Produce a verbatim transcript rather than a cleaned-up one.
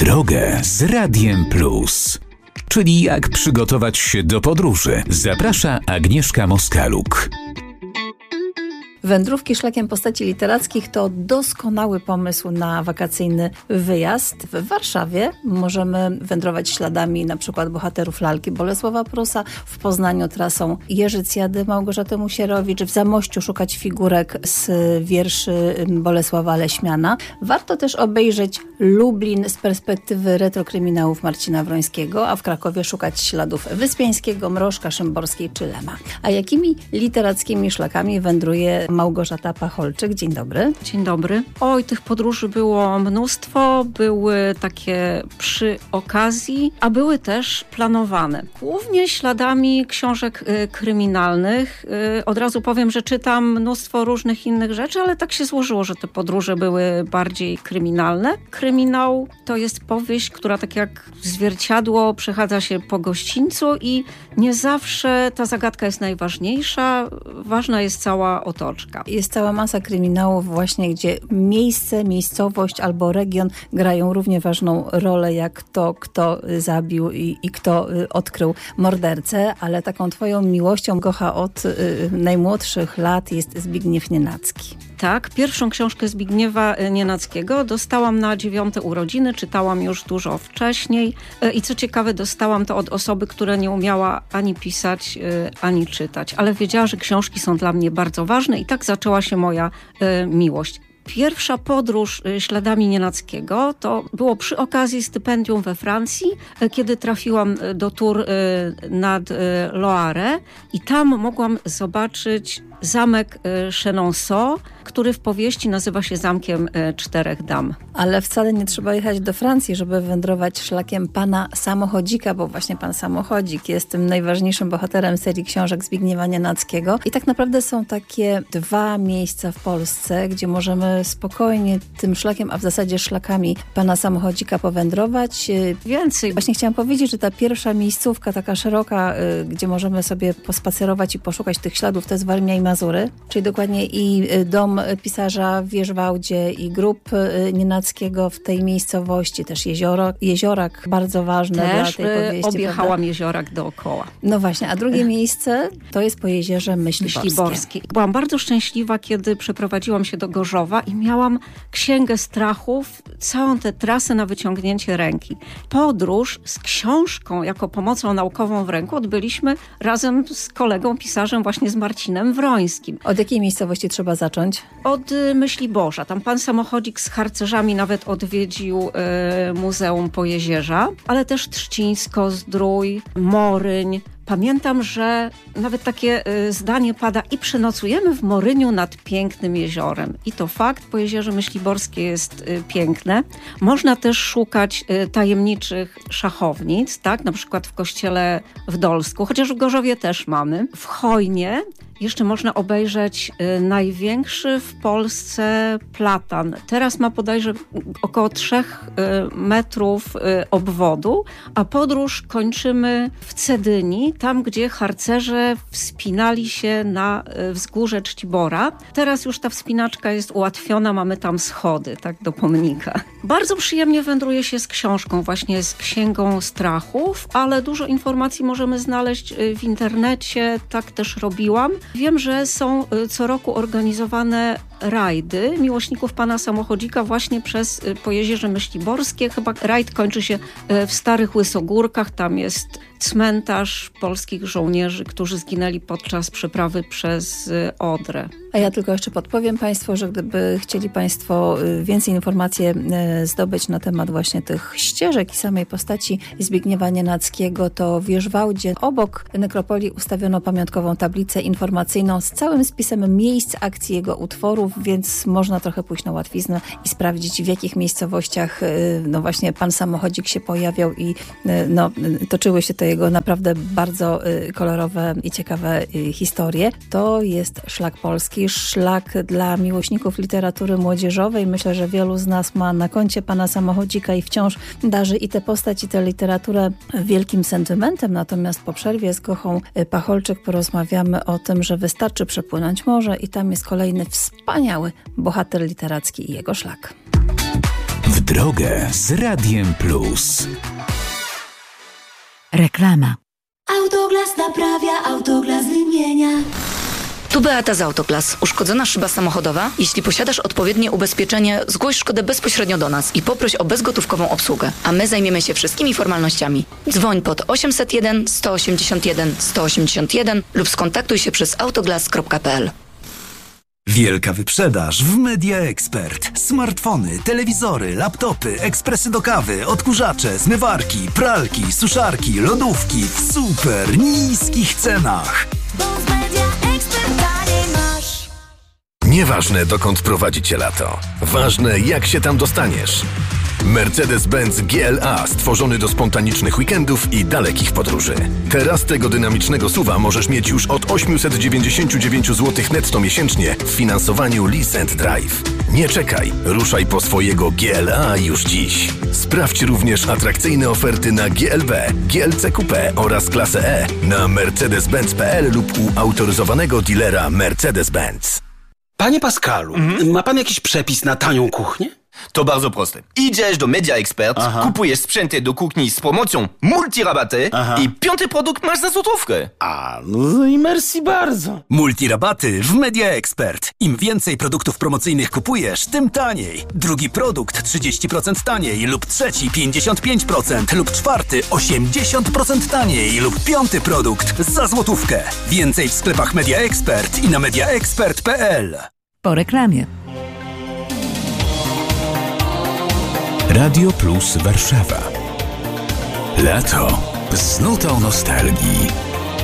drogę z Radiem Plus. Czyli jak przygotować się do podróży. Zaprasza Agnieszka Moskaluk. Wędrówki szlakiem postaci literackich to doskonały pomysł na wakacyjny wyjazd. W Warszawie możemy wędrować śladami na przykład bohaterów lalki Bolesława Prusa, w Poznaniu trasą Jerzycjady Małgorzaty Musierowicz, w Zamościu szukać figurek z wierszy Bolesława Leśmiana. Warto też obejrzeć Lublin z perspektywy retrokryminałów Marcina Wrońskiego, a w Krakowie szukać śladów Wyspiańskiego, Mrożka, Szymborskiej czy Lema. A jakimi literackimi szlakami wędruje Małgorzata Pacholczyk? Dzień dobry. Dzień dobry. Oj, tych podróży było mnóstwo, były takie przy okazji, a były też planowane. Głównie śladami książek y, kryminalnych. Y, od razu powiem, że czytam mnóstwo różnych innych rzeczy, ale tak się złożyło, że te podróże były bardziej kryminalne. Kryminał to jest powieść, która tak jak zwierciadło przechadza się po gościńcu i nie zawsze ta zagadka jest najważniejsza. Ważna jest cała otoczka. Jest cała masa kryminałów właśnie, gdzie miejsce, miejscowość albo region grają równie ważną rolę jak to, kto zabił i, i kto odkrył mordercę, ale taką twoją miłością kocha od y, najmłodszych lat jest Zbigniew Nienacki. Tak, pierwszą książkę Zbigniewa Nienackiego dostałam na dziewiąte urodziny, czytałam już dużo wcześniej i co ciekawe dostałam to od osoby, która nie umiała ani pisać, ani czytać, ale wiedziała, że książki są dla mnie bardzo ważne i tak zaczęła się moja y, miłość. Pierwsza podróż śladami Nienackiego to było przy okazji stypendium we Francji, kiedy trafiłam do Tours nad Loire i tam mogłam zobaczyć zamek Chenonceau, który w powieści nazywa się Zamkiem Czterech Dam. Ale wcale nie trzeba jechać do Francji, żeby wędrować szlakiem pana Samochodzika, bo właśnie pan Samochodzik jest tym najważniejszym bohaterem serii książek Zbigniewa Nienackiego. I tak naprawdę są takie dwa miejsca w Polsce, gdzie możemy spokojnie tym szlakiem, a w zasadzie szlakami pana Samochodzika powędrować. Więcej. Właśnie chciałam powiedzieć, że ta pierwsza miejscówka, taka szeroka, gdzie możemy sobie pospacerować i poszukać tych śladów, to jest Warmia i Mazury, czyli dokładnie i dom pisarza w Wierzwałdzie i grób Nienackiego w tej miejscowości, też jezioro, jeziorak bardzo ważny też dla tej powieści. Objechałam prawda? Jeziorak dookoła. No właśnie, a drugie miejsce to jest po jeziorze Myśliborskie. Myśliborskie. Byłam bardzo szczęśliwa, kiedy przeprowadziłam się do Gorzowa i miałam księgę strachów, całą tę trasę na wyciągnięcie ręki. Podróż z książką jako pomocą naukową w ręku odbyliśmy razem z kolegą pisarzem, właśnie z Marcinem Wrońskim. Od jakiej miejscowości trzeba zacząć? Od y, Myśliborza. Tam pan Samochodzik z harcerzami nawet odwiedził y, Muzeum Pojezierza, ale też Trzcińsko, Zdrój, Moryń. Pamiętam, że nawet takie y, zdanie pada i przenocujemy w Moryniu nad pięknym jeziorem. I to fakt, bo jezioro Myśliborskie jest y, piękne. Można też szukać y, tajemniczych szachownic, tak? Na przykład w kościele w Dolsku, chociaż w Gorzowie też mamy. W Chojnie jeszcze można obejrzeć y, największy w Polsce platan. Teraz ma bodajże około trzech y, metrów y, obwodu, a podróż kończymy w Cedyni, tam gdzie harcerze wspinali się na y, wzgórze Czcibora. Teraz już ta wspinaczka jest ułatwiona, mamy tam schody, tak, do pomnika. Bardzo przyjemnie wędruje się z książką, właśnie z Księgą Strachów, ale dużo informacji możemy znaleźć y, w internecie, tak też robiłam. Wiem, że są co roku organizowane rajdy miłośników pana Samochodzika właśnie przez Pojezierze Myśliborskie. Chyba rajd kończy się w Starych Łysogórkach. Tam jest cmentarz polskich żołnierzy, którzy zginęli podczas przeprawy przez Odrę. A ja tylko jeszcze podpowiem Państwu, że gdyby chcieli Państwo więcej informacji zdobyć na temat właśnie tych ścieżek i samej postaci Zbigniewa Nienackiego, to w Wierzwałdzie obok nekropolii ustawiono pamiątkową tablicę informacyjną z całym spisem miejsc akcji jego utworów, więc można trochę pójść na łatwiznę i sprawdzić, w jakich miejscowościach no właśnie pan Samochodzik się pojawiał i no, toczyły się te jego naprawdę bardzo kolorowe i ciekawe historie. To jest szlak polski, szlak dla miłośników literatury młodzieżowej. Myślę, że wielu z nas ma na koncie pana Samochodzika i wciąż darzy i tę postać, i tę literaturę wielkim sentymentem. Natomiast po przerwie z Gochą Pacholczyk porozmawiamy o tym, że wystarczy przepłynąć morze i tam jest kolejny wspaniały bohater literacki i jego szlak. W drogę z Radiem Plus. Reklama. Autoglas naprawia, Autoglas wymienia. Tu Beata z Autoglas. Uszkodzona szyba samochodowa? Jeśli posiadasz odpowiednie ubezpieczenie, zgłoś szkodę bezpośrednio do nas i poproś o bezgotówkową obsługę, a my zajmiemy się wszystkimi formalnościami. Dzwoń pod osiemset jeden sto osiemdziesiąt jeden sto osiemdziesiąt jeden lub skontaktuj się przez autoglas kropka p l. Wielka wyprzedaż w Media Expert. Smartfony, telewizory, laptopy, ekspresy do kawy, odkurzacze, zmywarki, pralki, suszarki, lodówki w super niskich cenach. Bo w Media Expert taniej masz. Nieważne, dokąd prowadzi cię lato. Ważne, jak się tam dostaniesz. Mercedes-Benz G L A stworzony do spontanicznych weekendów i dalekich podróży. Teraz tego dynamicznego suwa możesz mieć już od osiemset dziewięćdziesiąt dziewięć złotych netto miesięcznie w finansowaniu Lease and Drive. Nie czekaj, ruszaj po swojego G L A już dziś. Sprawdź również atrakcyjne oferty na G L B, G L C Coupe oraz klasę E na mercedes benz kropka p l lub u autoryzowanego dealera Mercedes-Benz. Panie Pascalu, mhm. ma pan jakiś przepis na tanią kuchnię? To bardzo proste. Idziesz do Media Expert, Aha. kupujesz sprzęty do kuchni z promocją multirabaty Aha. i piąty produkt masz za złotówkę. A, no i merci bardzo. Multirabaty w Media Expert. Im więcej produktów promocyjnych kupujesz, tym taniej. Drugi produkt trzydzieści procent taniej lub trzeci pięćdziesiąt pięć procent lub czwarty osiemdziesiąt procent taniej lub piąty produkt za złotówkę. Więcej w sklepach Media Expert i na media expert kropka p l. Po reklamie. Radio Plus Warszawa. Lato z nutą nostalgii.